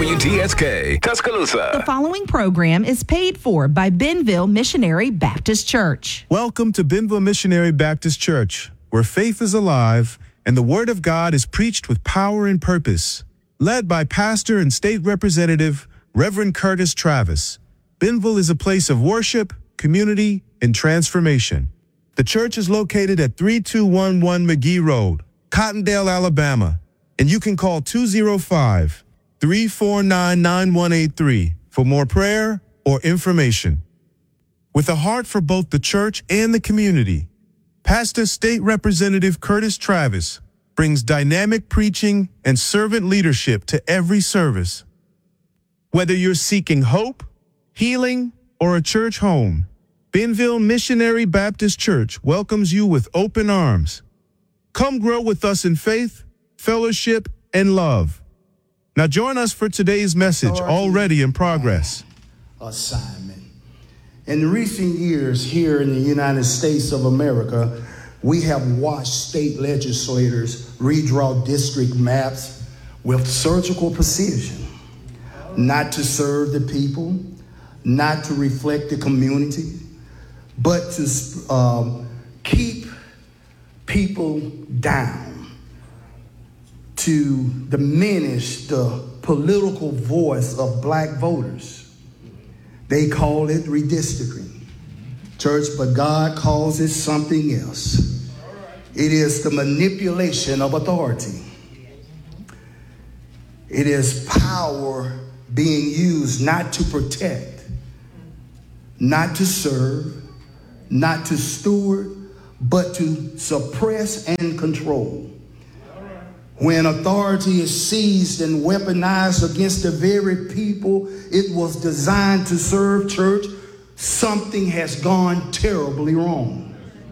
WTSK, Tuscaloosa. The following program is paid for by Benville Missionary Baptist Church. Welcome to Benville Missionary Baptist Church, where faith is alive and the Word of God is preached with power and purpose. Led by Pastor and State Representative Reverend Curtis Travis, Benville is a place of worship, community, and transformation. The church is located at 3211 McGee Road, Cottondale, Alabama, and you can call 205-349-9183 for more prayer or information. With a heart for both the church and the community, Pastor State Representative Curtis Travis brings dynamic preaching and servant leadership to every service. Whether you're seeking hope, healing, or a church home, Benville Missionary Baptist Church welcomes you with open arms. Come grow with us in faith, fellowship, and love. Now join us for today's message, already in progress. Assignment. In recent years here in the United States of America, we have watched state legislators redraw district maps with surgical precision, not to serve the people, not to reflect the community, but to keep people down, to diminish the political voice of black voters. They call it redistricting. Church, but God calls it something else. It is the manipulation of authority. It is power being used not to protect, not to serve, not to steward, but to suppress and control. When authority is seized and weaponized against the very people it was designed to serve, church, something has gone terribly wrong.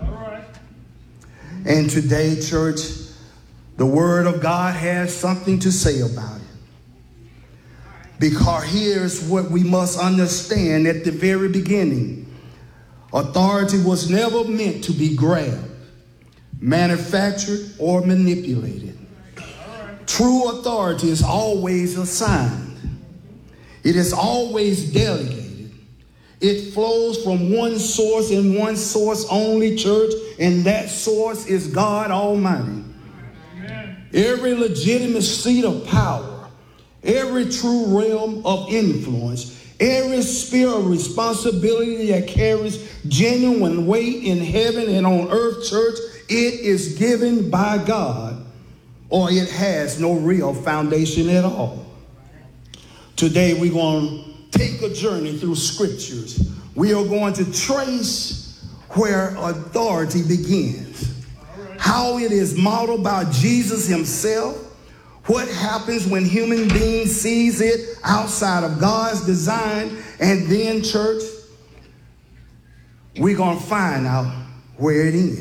And today, church, the Word of God has something to say about it. Because here's what we must understand at the very beginning. Authority was never meant to be grabbed, manufactured, or manipulated. True authority is always assigned. It is always delegated. It flows from one source and one source only, church, and that source is God Almighty. Amen. Every legitimate seat of power, every true realm of influence, every sphere of responsibility that carries genuine weight in heaven and on earth, church, it is given by God, or it has no real foundation at all. Today we're going to take a journey through scriptures. We are going to trace where authority begins, how it is modeled by Jesus himself, what happens when human beings sees it outside of God's design, and then, church, we're going to find out where it ends.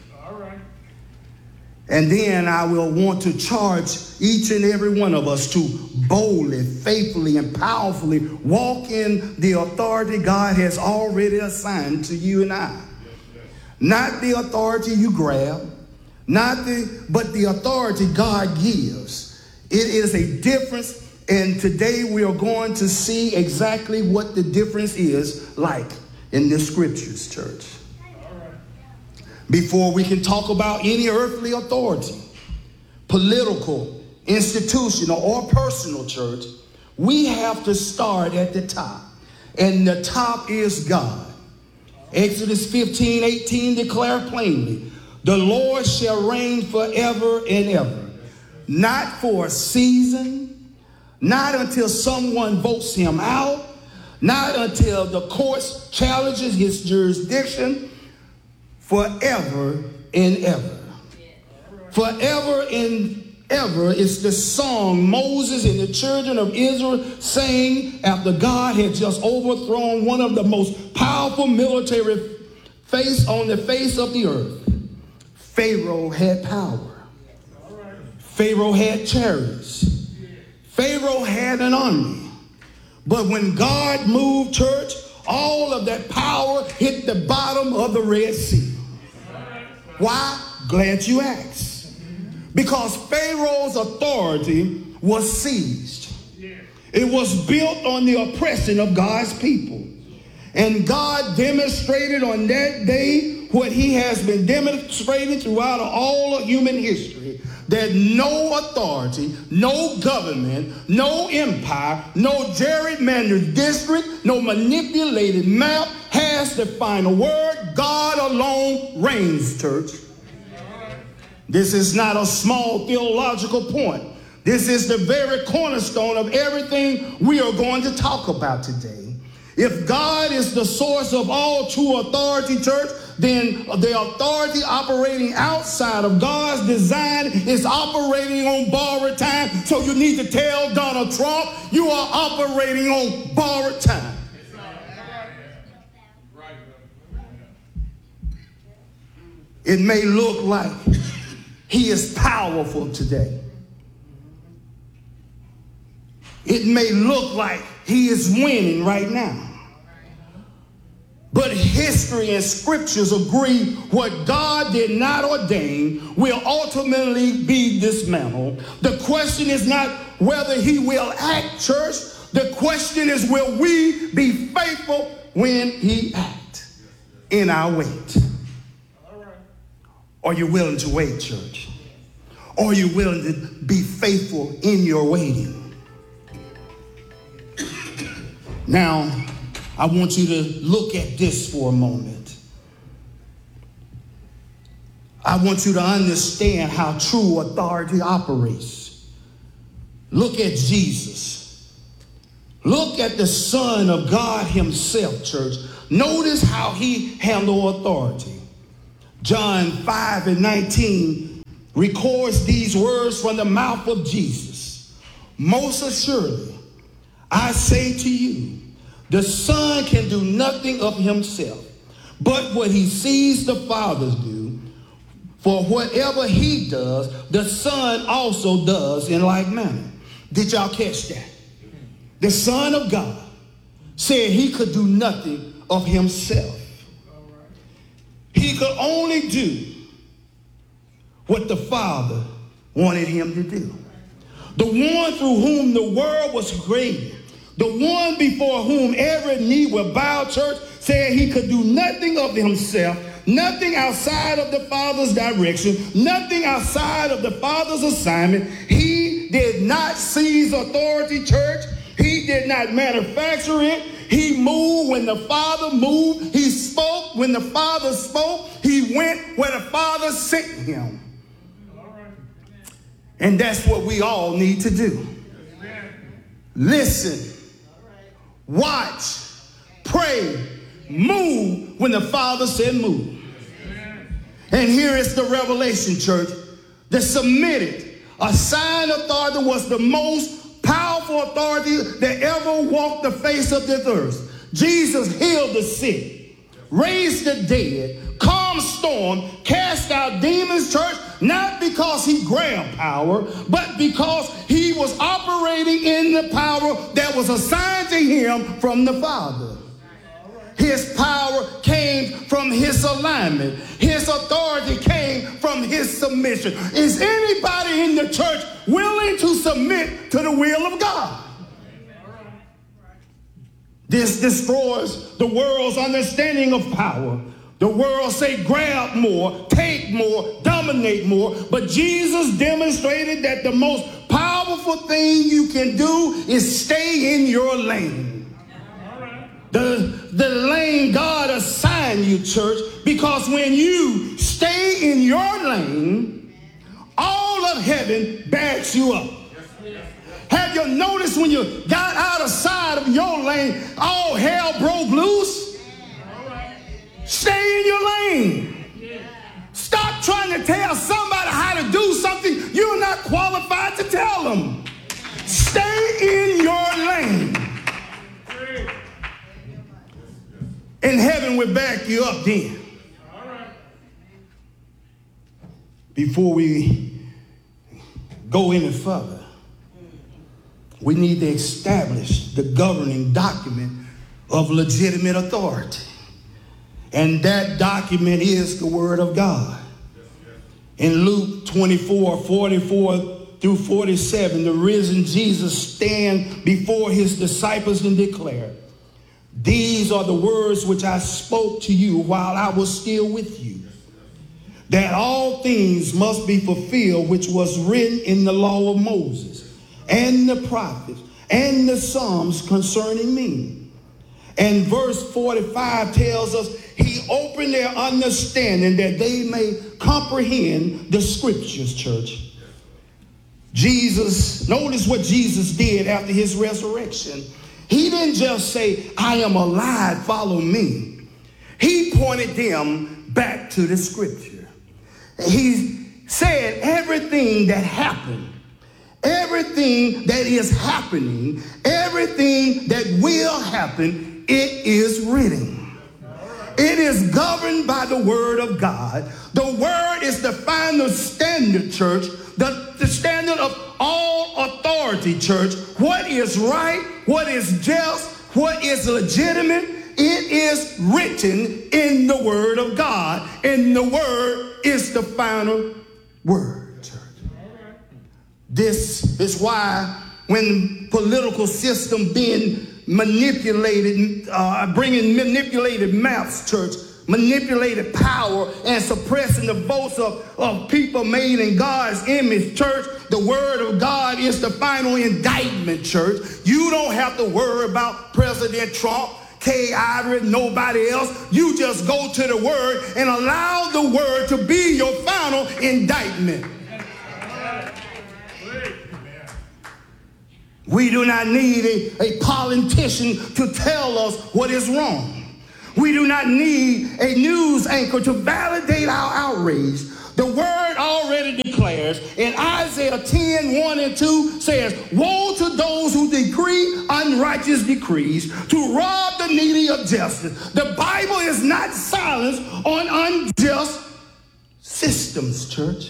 And then I will want to charge each and every one of us to boldly, faithfully, and powerfully walk in the authority God has already assigned to you and I. Not the authority you grab, but the authority God gives. It is a difference, and today we are going to see exactly what the difference is like in the scriptures, church. Before we can talk about any earthly authority, political, institutional, or personal, church, we have to start at the top. And the top is God. Exodus 15:18 declare plainly, the Lord shall reign forever and ever. Not for a season, not until someone votes him out, not until the courts challenges his jurisdiction, forever and ever. Forever and ever is the song Moses and the children of Israel sang after God had just overthrown one of the most powerful military on the face of the earth. Pharaoh had power. Pharaoh had chariots. Pharaoh had an army. But when God moved, church, all of that power hit the bottom of the Red Sea. Why? Glad you asked. Because Pharaoh's authority was seized. It was built on the oppression of God's people. And God demonstrated on that day what he has been demonstrating throughout all of human history, that no authority, no government, no empire, no gerrymandered district, no manipulated map has the final word. God alone reigns, church. This is not a small theological point. This is the very cornerstone of everything we are going to talk about today. If God is the source of all true authority, church, then the authority operating outside of God's design is operating on borrowed time. So you need to tell Donald Trump you are operating on borrowed time. It may look like he is powerful today. It may look like he is winning right now. But history and scriptures agree what God did not ordain will ultimately be dismantled. The question is not whether he will act, church. The question is, will we be faithful when he acts in our wait? Are you willing to wait, church? Are you willing to be faithful in your waiting? Now, I want you to look at this for a moment. I want you to understand how true authority operates. Look at Jesus. Look at the Son of God himself, church. Notice how he handled authority. John 5:19 records these words from the mouth of Jesus. Most assuredly, I say to you, the Son can do nothing of himself, but what he sees the Father do. For whatever he does, the Son also does in like manner. Did y'all catch that? The Son of God said he could do nothing of himself. He could only do what the Father wanted him to do. The one through whom the world was created, the one before whom every knee will bow, church, said he could do nothing of himself, nothing outside of the Father's direction, nothing outside of the Father's assignment. He did not seize authority, church. He did not manufacture it. He moved when the Father moved. He spoke when the Father spoke. He went where the Father sent him. And that's what we all need to do. Listen. Watch, pray, move when the Father said move. And here is the revelation, church. The submitted, assigned authority was the most powerful authority that ever walked the face of this earth. Jesus healed the sick, raised the dead, calmed storm, cast out demons, church, not because he grabbed power, but because he was operating in the power that was assigned to him from the Father. His power came from his alignment. His authority came from his submission. Is anybody in the church willing to submit to the will of God? This destroys the world's understanding of power. The world say grab more, take more, dominate more. But Jesus demonstrated that the most powerful thing you can do is stay in your lane. The lane God assigned you, church, because when you stay in your lane, all of heaven backs you up. Have you noticed when you got out of sight of your lane, all hell broke loose? Stay in your lane. Stop trying to tell somebody how to do something you're not qualified to tell them. Stay in your lane. And heaven will back you up then. Before we go any further, we need to establish the governing document of legitimate authority. And that document is the Word of God. In Luke 24:44 through 47, the risen Jesus stand before his disciples and declare, "These are the words which I spoke to you while I was still with you, that all things must be fulfilled which was written in the law of Moses and the prophets and the Psalms concerning me." And verse 45 tells us he opened their understanding that they may comprehend the scriptures, church. Jesus, notice what Jesus did after his resurrection. He didn't just say, "I am alive, follow me." He pointed them back to the scripture. He said everything that happened, everything that is happening, everything that will happen, it is written. It is governed by the word of God. The word is the final standard, church, the standard of all authority, church. What is right, what is just, what is legitimate, it is written in the word of God. And the word is the final word, church. This is why when political system being manipulated, bringing manipulated maps, church, manipulated power and suppressing the votes of people made in God's image, church, the word of God is the final indictment, church. You don't have to worry about President Trump, Kay Ivory, nobody else. You just go to the word and allow the word to be your final indictment. We do not need a politician to tell us what is wrong. We do not need a news anchor to validate our outrage. The word already declares in Isaiah 10, 1 and 2 says, "Woe to those who decree unrighteous decrees, to rob the needy of justice." The Bible is not silent on unjust systems, church.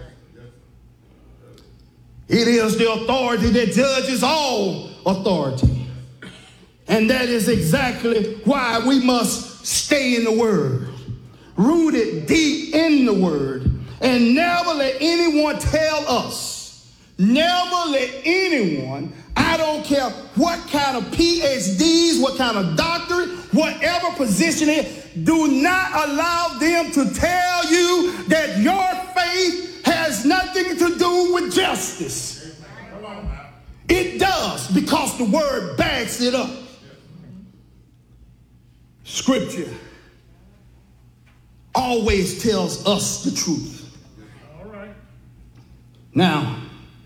It is the authority that judges all authority. And that is exactly why we must stay in the word, rooted deep in the word, and never let anyone tell us, never let anyone, I don't care what kind of PhDs, what kind of doctorate, whatever position it is, do not allow them to tell you that your faith has nothing to do with justice. It does, because the word backs it up. Scripture always tells us the truth. All right. Now,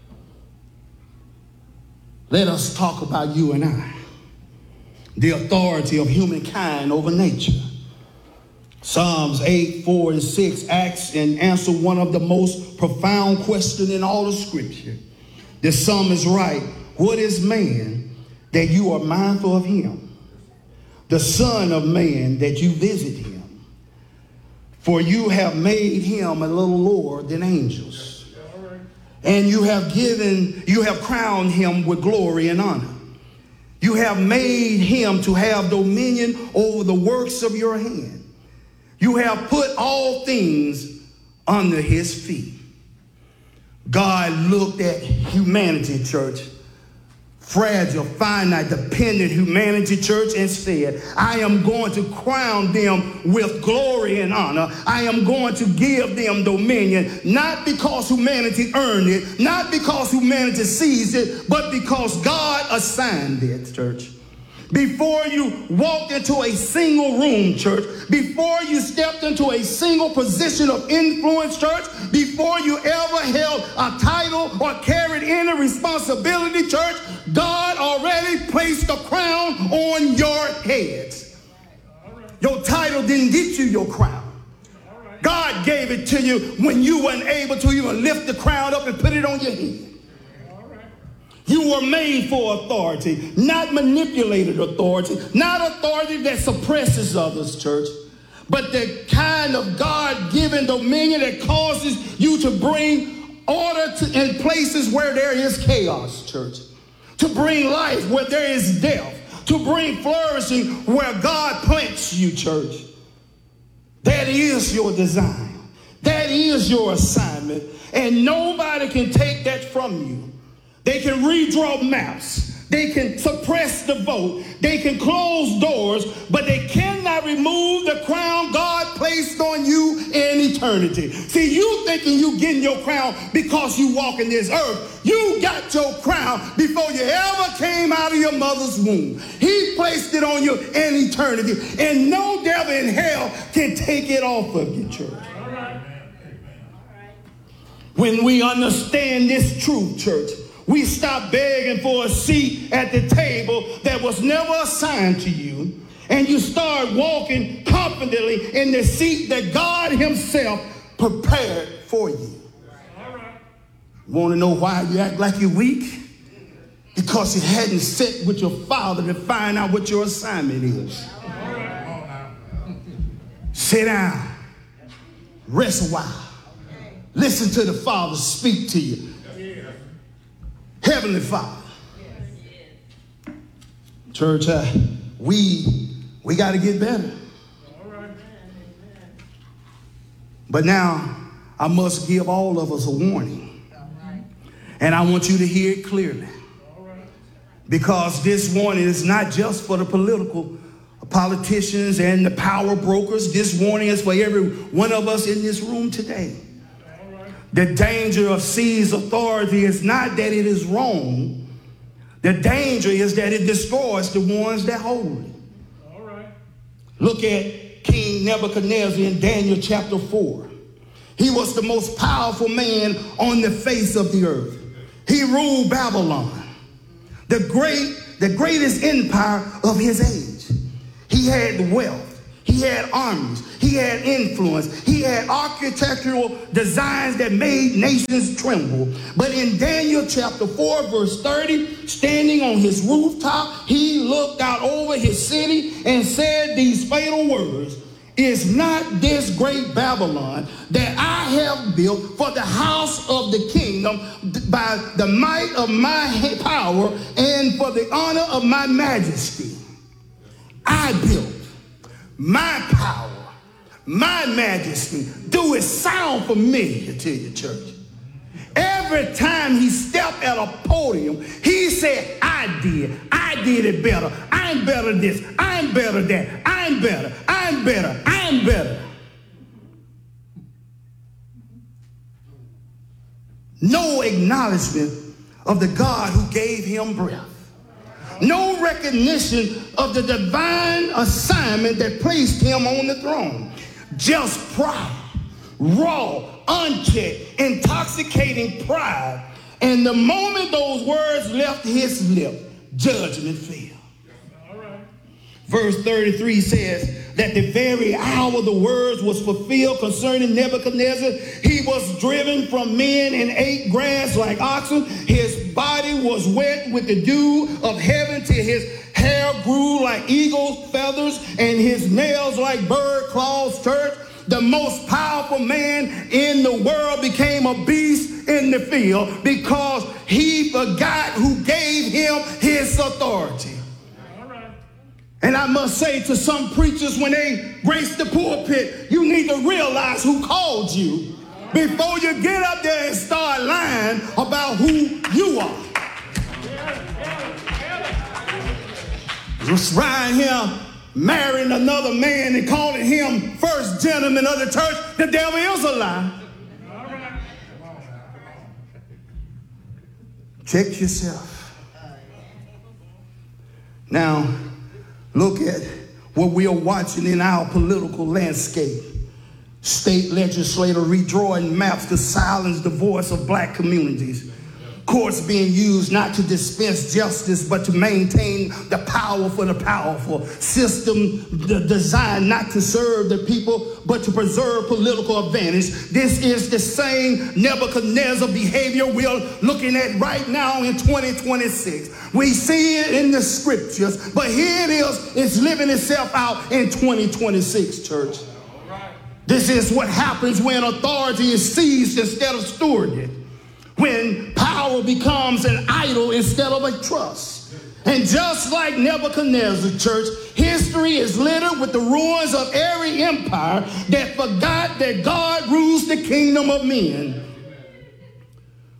let us talk about you and I, the authority of humankind over nature. Psalms 8, 4, and 6 asks and answer one of the most profound questions in all of Scripture. The psalmist writes, "What is man that you are mindful of him? The son of man that you visit him? For you have made him a little lower than angels, and you have crowned him with glory and honor. You have made him to have dominion over the works of your hand. You have put all things under his feet." God looked at humanity, church, fragile, finite, dependent humanity, church, and said, "I am going to crown them with glory and honor. I am going to give them dominion, not because humanity earned it, not because humanity seized it, but because God assigned it, church." Before you walked into a single room, church, before you stepped into a single position of influence, church, before you ever held a title or carried any responsibility, church, God already placed a crown on your heads. Your title didn't get you your crown. God gave it to you when you weren't able to even lift the crown up and put it on your head. You were made for authority, not manipulated authority, not authority that suppresses others, church, but the kind of God-given dominion that causes you to bring order in places where there is chaos, church, to bring life where there is death, to bring flourishing where God plants you, church. That is your design. That is your assignment. And nobody can take that from you. They can redraw maps. They can suppress the vote. They can close doors, but they cannot remove the crown God placed on you in eternity. See, you thinking you getting your crown because you walk in this earth. You got your crown before you ever came out of your mother's womb. He placed it on you in eternity, and no devil in hell can take it off of you, church. When we understand this truth, church, we stop begging for a seat at the table that was never assigned to you, and you start walking confidently in the seat that God himself prepared for you. Want to know why you act like you're weak? Because you hadn't sat with your father to find out what your assignment is. Sit down. Rest a while. Listen to the Father speak to you. Heavenly Father. Church, we got to get better. But now I must give all of us a warning. And I want you to hear it clearly. Because this warning is not just for the politicians and the power brokers. This warning is for every one of us in this room today. The danger of seized authority is not that it is wrong. The danger is that it destroys the ones that hold it. All right. Look at King Nebuchadnezzar in Daniel chapter 4. He was the most powerful man on the face of the earth. He ruled Babylon, the greatest empire of his age. He had wealth. He had armies. He had influence. He had architectural designs that made nations tremble. But in Daniel chapter 4, verse 30, standing on his rooftop, he looked out over his city and said these fatal words, "Is not this great Babylon that I have built for the house of the kingdom by the might of my power and for the honor of my majesty? I built my power, my majesty." Do it sound familiar to you, church? Every time he stepped at a podium, he said, I did it better. I'm better this, I'm better that, I'm better, I'm better, I'm better. No acknowledgement of the God who gave him breath. No recognition of the divine assignment that placed him on the throne. Just pride, raw, unchecked, intoxicating pride. And the moment those words left his lip, judgment fell. Verse 33 says that the very hour the words was fulfilled concerning Nebuchadnezzar, he was driven from men and ate grass like oxen. His body was wet with the dew of heaven till his hair grew like eagle's feathers and his nails like bird claws. Church, the most powerful man in the world became a beast in the field because he forgot who gave him his authority. And I must say to some preachers when they grace the pulpit, you need to realize who called you before you get up there and start lying about who you are. Just right here marrying another man and calling him first gentleman of the church, the devil is a lie. Check yourself. Now, look at what we are watching in our political landscape. State legislator redrawing maps to silence the voice of black communities. Courts being used not to dispense justice, but to maintain the power for the powerful. System designed not to serve the people, but to preserve political advantage. This is the same Nebuchadnezzar behavior we're looking at right now in 2026. We see it in the scriptures, but here it is, it's living itself out in 2026, church. This is what happens when authority is seized instead of stewarded. When power becomes an idol instead of a trust. And just like Nebuchadnezzar, church, history is littered with the ruins of every empire that forgot that God rules the kingdom of men.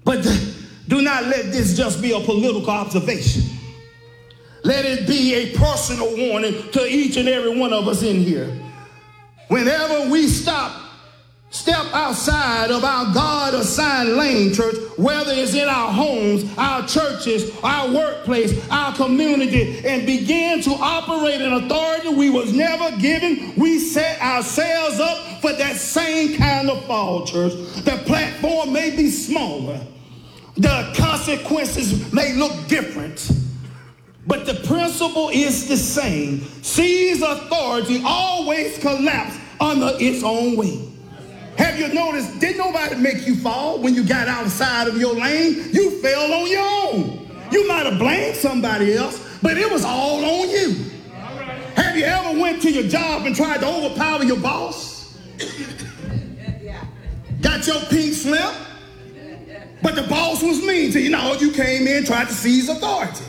But do not let this just be a political observation. Let it be a personal warning to each and every one of us in here. Whenever we step outside of our God-assigned lane, church, whether it's in our homes, our churches, our workplace, our community, and begin to operate in authority we was never given, we set ourselves up for that same kind of fall, church. The platform may be smaller. The consequences may look different. But the principle is the same. Seized authority always collapse under its own weight. Have you noticed, did nobody make you fall when you got outside of your lane? You fell on your own. You might have blamed somebody else, but it was all on you. Have you ever went to your job and tried to overpower your boss? Got your pink slip, but the boss was mean to you. No, you came in and tried to seize authority.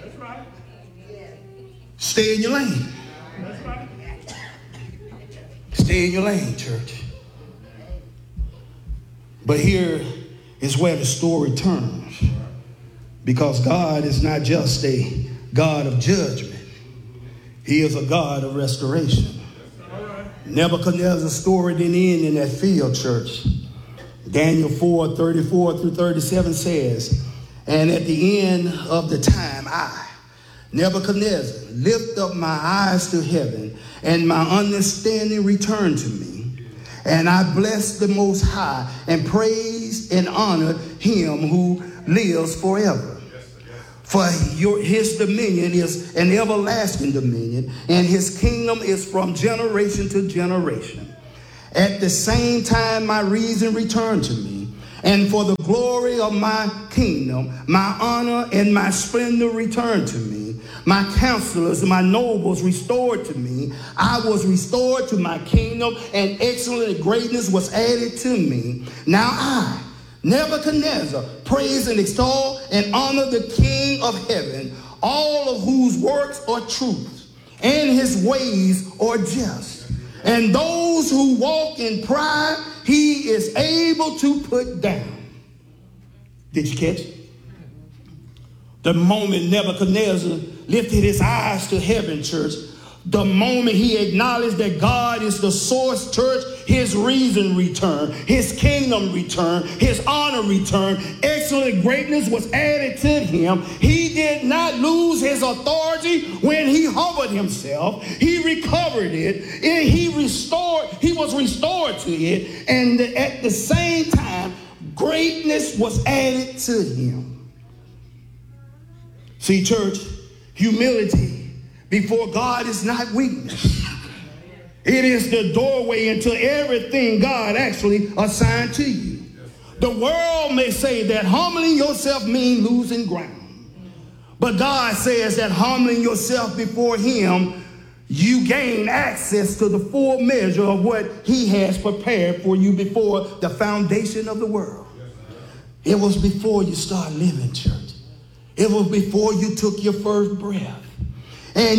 Stay in your lane. Stay in your lane, church. But here is where the story turns. Because God is not just a God of judgment. He is a God of restoration. Nebuchadnezzar's story didn't end in that field, church. Daniel 4:34-37 says, and at the end of the time, I, Nebuchadnezzar, lift up my eyes to heaven, and my understanding returned to me. And I blessed the Most High, and praised and honored him who lives forever. For his dominion is an everlasting dominion, and his kingdom is from generation to generation. At the same time, my reason returned to me, and for the glory of my kingdom, my honor and my splendor returned to me. My counselors and my nobles restored to me. I was restored to my kingdom, and excellent greatness was added to me. Now I, Nebuchadnezzar, praise and extol and honor the King of heaven, all of whose works are truth, and his ways are just. And those who walk in pride, he is able to put down. Did you catch it? The moment Nebuchadnezzar lifted his eyes to heaven, church, the moment he acknowledged that God is the source, church, his reason returned, his kingdom returned, his honor returned, excellent greatness was added to him. He did not lose his authority when he humbled himself. He recovered it, and he was restored to it, and at the same time, greatness was added to him. See, church, humility before God is not weakness. It is the doorway into everything God actually assigned to you. The world may say that humbling yourself means losing ground. But God says that humbling yourself before him, you gain access to the full measure of what he has prepared for you before the foundation of the world. It was before you started living, church. It was before you took your first breath. And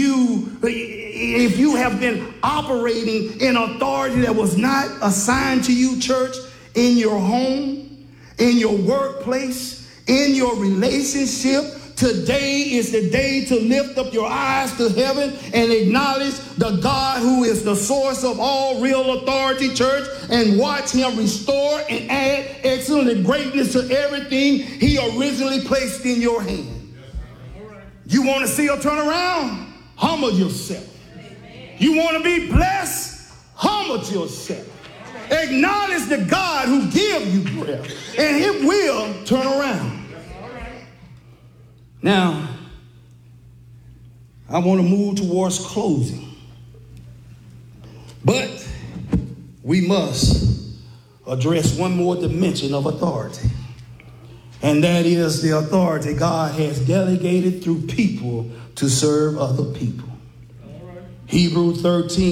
if you have been operating in authority that was not assigned to you, church, in your home, in your workplace, in your relationship, today is the day to lift up your eyes to heaven and acknowledge the God who is the source of all real authority, church, and watch him restore and add excellent greatness to everything he originally placed in your hand. You want to see a turnaround? Humble yourself. You want to be blessed? Humble yourself. Acknowledge the God who gives you breath, and it will turn around. Now, I want to move towards closing. But we must address one more dimension of authority. And that is the authority God has delegated through people to serve other people. Hebrews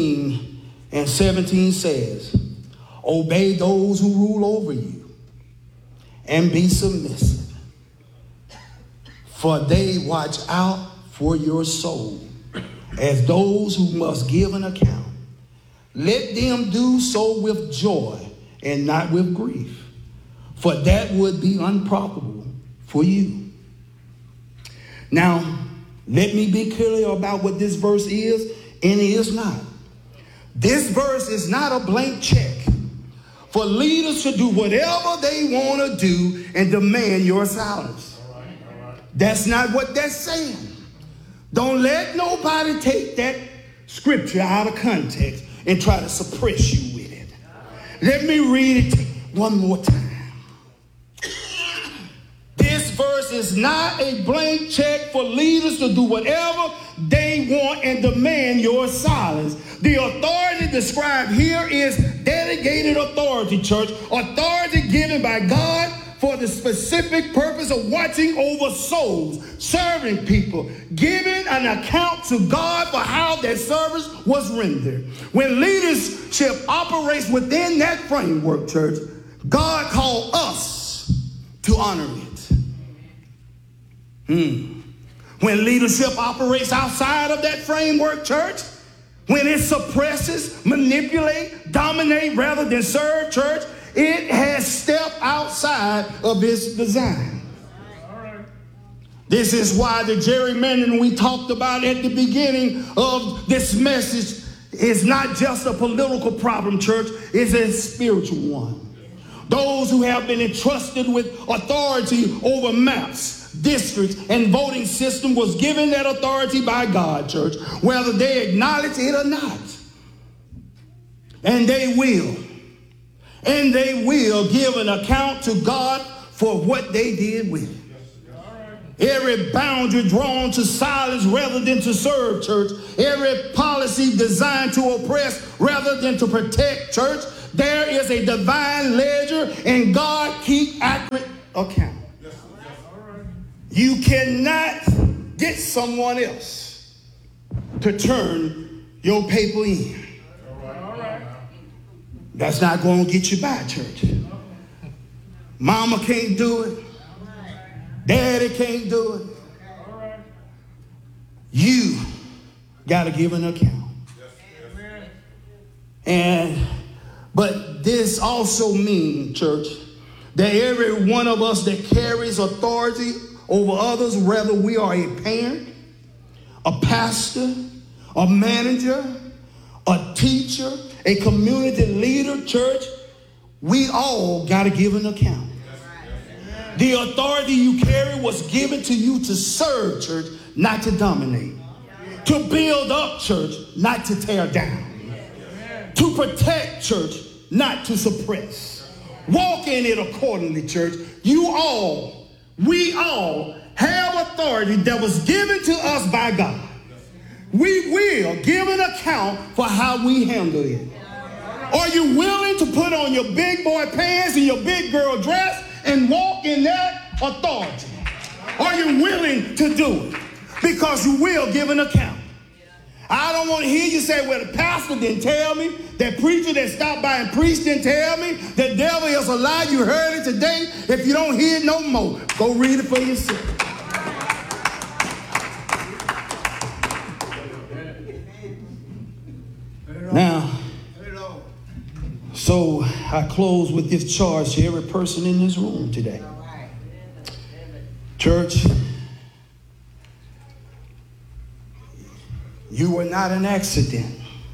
13:17 says, obey those who rule over you and be submissive, for they watch out for your soul as those who must give an account. Let them do so with joy and not with grief, for that would be unprofitable for you. Now, let me be clear about what this verse is and is not. This verse is not a blank check for leaders to do whatever they want to do and demand your silence. That's not what that's saying. Don't let nobody take that scripture out of context and try to suppress you with it. Let me read it one more time. This verse is not a blank check for leaders to do whatever they want and demand your silence. The authority described here is delegated authority, church. Authority given by God for the specific purpose of watching over souls, serving people, giving an account to God for how their service was rendered. When leadership operates within that framework, church, God called us to honor it. When leadership operates outside of that framework, church, when it suppresses, manipulate, dominate rather than serve, church, it has stepped outside of its design. This is why the gerrymandering we talked about at the beginning of this message is not just a political problem, church. It's a spiritual one. Those who have been entrusted with authority over maps, districts, and voting system was given that authority by God, church, whether they acknowledge it or not. And they will give an account to God for what they did with it. Every boundary drawn to silence rather than to serve, church. Every policy designed to oppress rather than to protect, church. There is a divine ledger and God keeps accurate account. You cannot get someone else to turn your paper in. That's not going to get you by, church. Mama can't do it. Daddy can't do it. You got to give an account. But this also means, church, that every one of us that carries authority over others, whether we are a parent, a pastor, a manager, a teacher, a community leader, church, we all got to give an account. The authority you carry was given to you to serve, church, not to dominate. To build up, church, not to tear down. To protect, church, not to suppress. Walk in it accordingly, church. We all have authority that was given to us by God. We will give an account for how we handle it. Are you willing to put on your big boy pants and your big girl dress and walk in that authority? Are you willing to do it? Because you will give an account. I don't want to hear you say, well, the pastor didn't tell me, that preacher that stopped by and preached didn't tell me, the devil is a lie, you heard it today. If you don't hear it no more, go read it for yourself. Now, so I close with this charge to every person in this room today. Church, you were not an accident.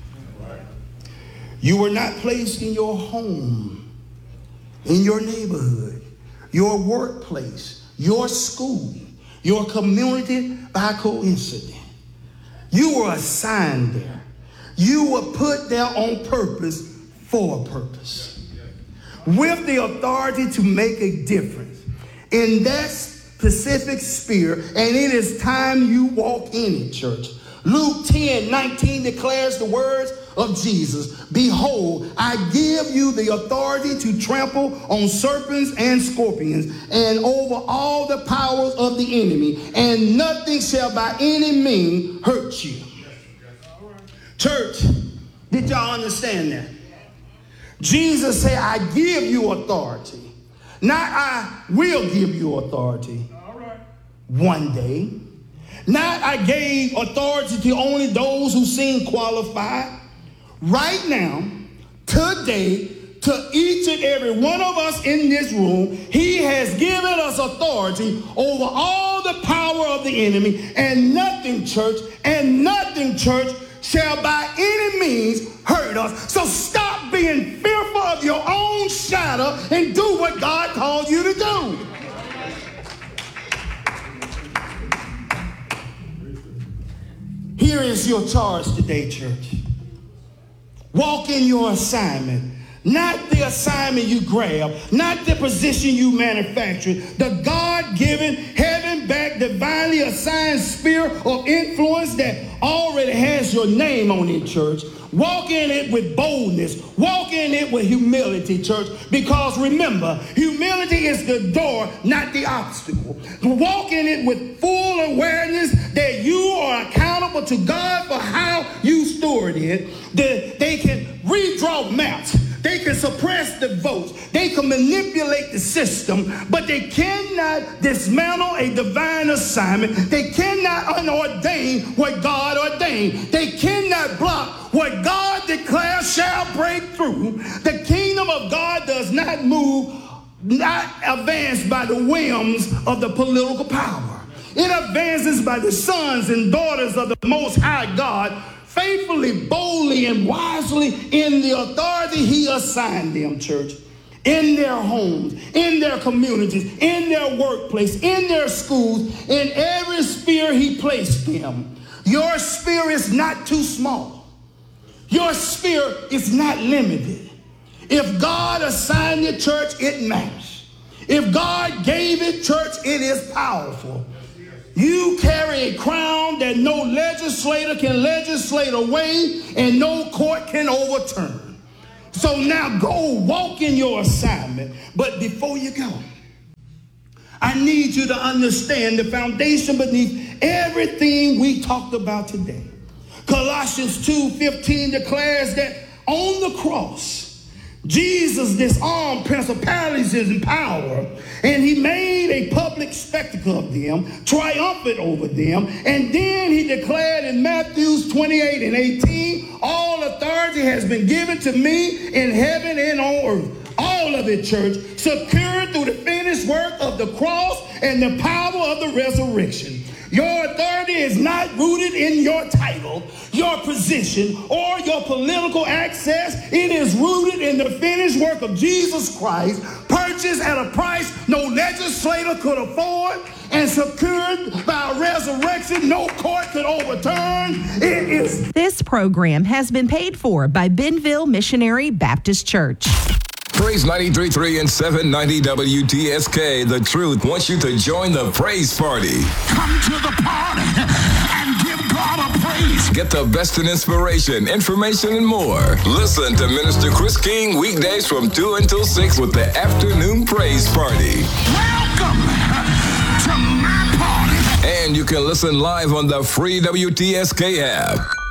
You were not placed in your home, in your neighborhood, your workplace, your school, your community by coincidence. You were assigned there. You were put there on purpose for a purpose. With the authority to make a difference in that specific sphere, and it is time you walk in it, church. Luke 10:19 declares the words of Jesus. Behold, I give you the authority to trample on serpents and scorpions and over all the powers of the enemy, and nothing shall by any means hurt you. Church, did y'all understand that? Jesus said, I give you authority. Not I will give you authority. One day. Not I gave authority to only those who seem qualified. Right now, today, to each and every one of us in this room, he has given us authority over all the power of the enemy, and nothing, church, shall by any means hurt us. So stop being fearful of your own shadow and do what God called you to do. Here is your charge today, church. Walk in your assignment. Not the assignment you grab, not the position you manufacture, the God-given, heaven-backed, divinely assigned sphere of influence that already has your name on it, church. Walk in it with boldness. Walk in it with humility, church, because remember, humility is the door, not the obstacle. Walk in it with full awareness that you are accountable to God for how you steward it. That they can redraw maps. They can suppress the votes. They can manipulate the system, but they cannot dismantle a divine assignment. They cannot unordain what God ordained. They cannot block what God declares shall break through. The kingdom of God does not advance by the whims of the political power. It advances by the sons and daughters of the Most High God, faithfully, boldly, and wisely in the authority he assigned them, church. In their homes, in their communities, in their workplace, in their schools, in every sphere he placed them. Your sphere is not too small. Your sphere is not limited. If God assigned it, church, it matters. If God gave it, church, it is powerful. You carry a crown that no legislator can legislate away and no court can overturn. So now go walk in your assignment. But before you go, I need you to understand the foundation beneath everything we talked about today. Colossians 2:15 declares that on the cross, Jesus disarmed principalities and power, and he made a public spectacle of them, triumphant over them. And then he declared in Matthew 28:18, all authority has been given to me in heaven and on earth. All of it, church, secured through the finished work of the cross and the power of the resurrection. Your authority is not rooted in your title, your position, or your political access. It is rooted in the finished work of Jesus Christ, purchased at a price no legislator could afford, and secured by a resurrection no court could overturn. It is. This program has been paid for by Benville Missionary Baptist Church. Praise 93.3 and 790 WTSK. The Truth wants you to join the praise party. Come to the party and give God a praise. Get the best in inspiration, information, and more. Listen to Minister Chris King weekdays from 2 until 6 with the Afternoon Praise Party. Welcome to my party. And you can listen live on the free WTSK app.